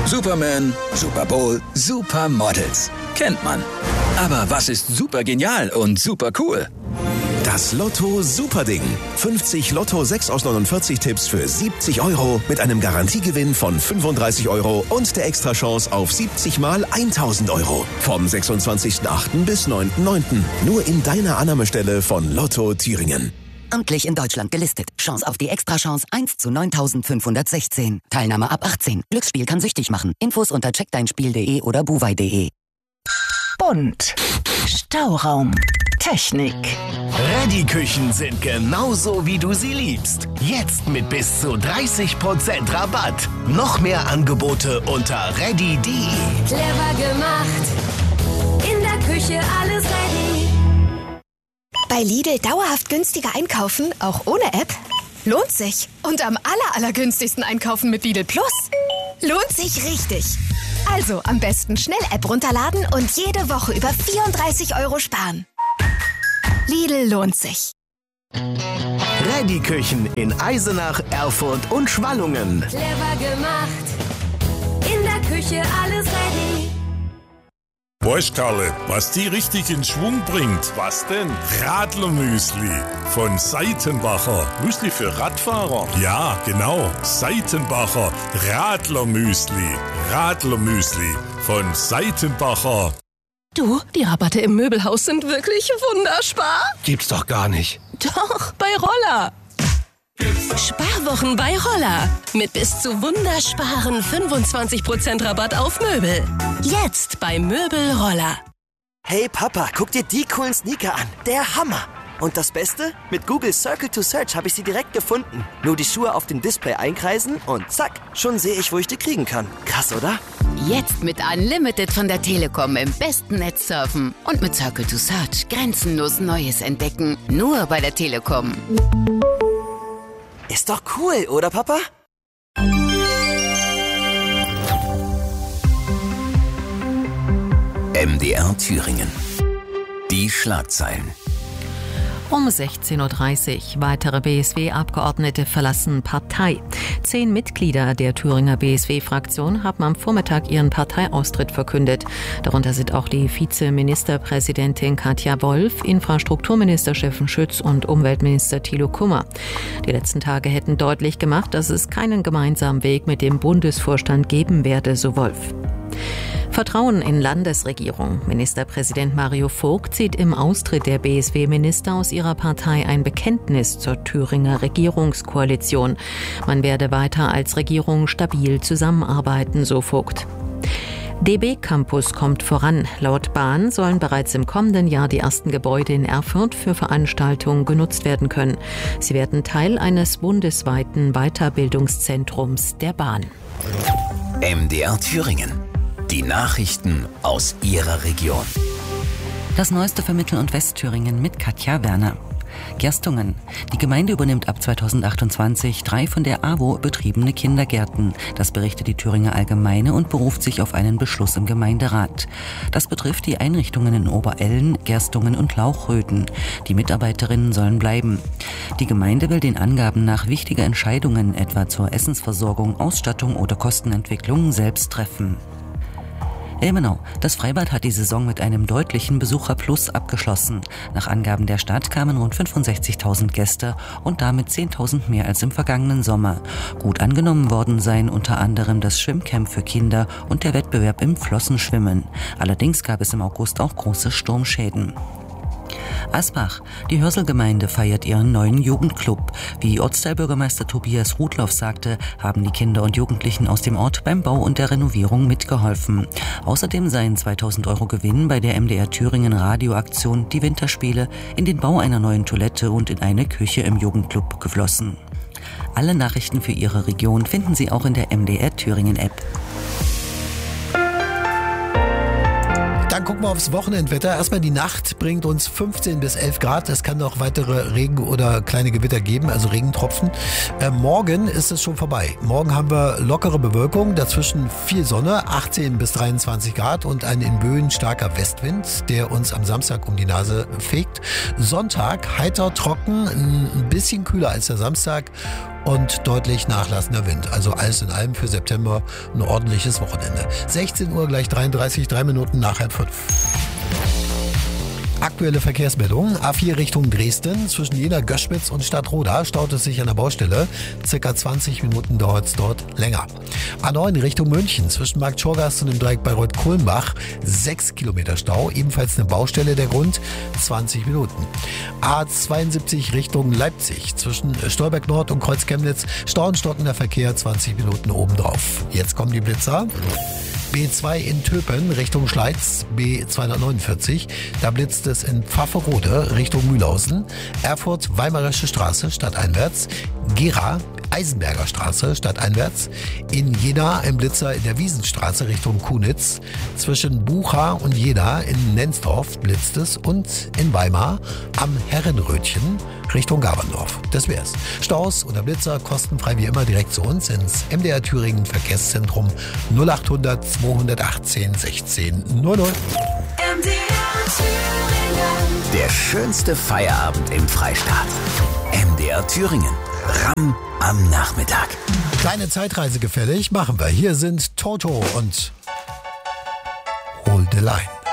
Superman, Super Bowl, Supermodels. Kennt man. Aber was ist super genial und super cool? Das Lotto Superding. 50 Lotto 6 aus 49 Tipps für 70 € mit einem Garantiegewinn von 35 € und der Extrachance auf 70 mal 1000 €. Vom 26.08. bis 9.09. Nur in deiner Annahmestelle von Lotto Thüringen. Amtlich in Deutschland gelistet. Chance auf die Extrachance 1 zu 9516. Teilnahme ab 18. Glücksspiel kann süchtig machen. Infos unter checkdeinspiel.de oder buwei.de. Bunt. Stauraum. Technik. Ready-Küchen sind genauso, wie du sie liebst. Jetzt mit bis zu 30% Rabatt. Noch mehr Angebote unter ready.de. Clever gemacht. In der Küche alles ready. Bei Lidl dauerhaft günstiger einkaufen, auch ohne App? Lohnt sich. Und am allergünstigsten einkaufen mit Lidl Plus? Lohnt sich richtig. Also am besten schnell App runterladen und jede Woche über 34 € sparen. Lidl lohnt sich. Ready-Küchen in Eisenach, Erfurt und Schwallungen. Clever gemacht. In der Küche alles ready. Weißt Karle, was die richtig in Schwung bringt? Was denn? Radlermüsli von Seitenbacher. Müsli für Radfahrer? Ja, genau. Seitenbacher Radlermüsli. Radlermüsli von Seitenbacher. Du, die Rabatte im Möbelhaus sind wirklich wunderspar. Gibt's doch gar nicht. Doch, bei Roller. Sparwochen bei Roller. Mit bis zu wundersparen 25% Rabatt auf Möbel. Jetzt bei Möbel Roller. Hey Papa, guck dir die coolen Sneaker an. Der Hammer. Und das Beste? Mit Google Circle to Search habe ich sie direkt gefunden. Nur die Schuhe auf dem Display einkreisen und zack, schon sehe ich, wo ich die kriegen kann. Krass, oder? Jetzt mit Unlimited von der Telekom im besten Netz surfen. Und mit Circle to Search grenzenlos Neues entdecken. Nur bei der Telekom. Ist doch cool, oder Papa? MDR Thüringen. Die Schlagzeilen. Um 16.30 Uhr. Weitere BSW-Abgeordnete verlassen Partei. 10 Mitglieder der Thüringer BSW-Fraktion haben am Vormittag ihren Parteiaustritt verkündet. Darunter sind auch die Vizeministerpräsidentin Katja Wolf, Infrastrukturminister Steffen Schütz und Umweltminister Thilo Kummer. Die letzten Tage hätten deutlich gemacht, dass es keinen gemeinsamen Weg mit dem Bundesvorstand geben werde, so Wolf. Vertrauen in Landesregierung. Ministerpräsident Mario Vogt zieht im Austritt der BSW-Minister aus ihrer Partei ein Bekenntnis zur Thüringer Regierungskoalition. Man werde weiter als Regierung stabil zusammenarbeiten, so Vogt. DB Campus kommt voran. Laut Bahn sollen bereits im kommenden Jahr die ersten Gebäude in Erfurt für Veranstaltungen genutzt werden können. Sie werden Teil eines bundesweiten Weiterbildungszentrums der Bahn. MDR Thüringen. Die Nachrichten aus Ihrer Region. Das Neueste für Mittel- und Westthüringen mit Katja Werner. Gerstungen. Die Gemeinde übernimmt ab 2028 3 von der AWO betriebene Kindergärten. Das berichtet die Thüringer Allgemeine und beruft sich auf einen Beschluss im Gemeinderat. Das betrifft die Einrichtungen in Oberellen, Gerstungen und Lauchröthen. Die Mitarbeiterinnen sollen bleiben. Die Gemeinde will den Angaben nach wichtige Entscheidungen, etwa zur Essensversorgung, Ausstattung oder Kostenentwicklung, selbst treffen. Ilmenau. Das Freibad hat die Saison mit einem deutlichen Besucherplus abgeschlossen. Nach Angaben der Stadt kamen rund 65.000 Gäste und damit 10.000 mehr als im vergangenen Sommer. Gut angenommen worden seien unter anderem das Schwimmcamp für Kinder und der Wettbewerb im Flossenschwimmen. Allerdings gab es im August auch große Sturmschäden. Asbach. Die Hörselgemeinde feiert ihren neuen Jugendclub. Wie Ortsteilbürgermeister Tobias Rudloff sagte, haben die Kinder und Jugendlichen aus dem Ort beim Bau und der Renovierung mitgeholfen. Außerdem seien 2.000 € Gewinn bei der MDR Thüringen Radioaktion Die Winterspiele in den Bau einer neuen Toilette und in eine Küche im Jugendclub geflossen. Alle Nachrichten für Ihre Region finden Sie auch in der MDR Thüringen App. Dann gucken wir aufs Wochenendwetter. Erstmal die Nacht bringt uns 15 bis 11 Grad. Es kann noch weitere Regen- oder kleine Gewitter geben, also Regentropfen. Morgen ist es schon vorbei. Morgen haben wir lockere Bewölkung, dazwischen viel Sonne, 18 bis 23 Grad und ein in Böen starker Westwind, der uns am Samstag um die Nase fegt. Sonntag heiter, trocken, ein bisschen kühler als der Samstag und deutlich nachlassender Wind. Also alles in allem für September ein ordentliches Wochenende. 16 Uhr gleich 33, 3 Minuten nach 4:30. Aktuelle Verkehrsmeldung. A4 Richtung Dresden. Zwischen Jena, Göschwitz und Stadtroda staut es sich an der Baustelle. Circa 20 Minuten dauert es dort länger. A9 Richtung München. Zwischen Markt Schorgast und dem Dreieck Bayreuth-Kulmbach. 6 Kilometer Stau. Ebenfalls eine Baustelle. Der Grund 20 Minuten. A72 Richtung Leipzig. Zwischen Stolberg Nord und Kreuz Chemnitz. Stau und stockender Verkehr. 20 Minuten obendrauf. Jetzt kommen die Blitzer. B2 in Töpen Richtung Schleiz, B249. Da blitzt es in Pfafferode Richtung Mühlhausen. Erfurt, Weimarische Straße stadteinwärts. Gera, Eisenberger Straße stadteinwärts. In Jena im Blitzer in der Wiesenstraße Richtung Kunitz. Zwischen Bucha und Jena in Nensdorf blitzt es. Und in Weimar am Herrenrötchen Richtung Gaberndorf. Das wär's. Staus oder Blitzer kostenfrei wie immer direkt zu uns ins MDR Thüringen Verkehrszentrum 0800 218 16 00. Der schönste Feierabend im Freistaat. MDR Thüringen. Ram am Nachmittag. Kleine Zeitreise gefällig, machen wir. Hier sind Toto und Hold the Line.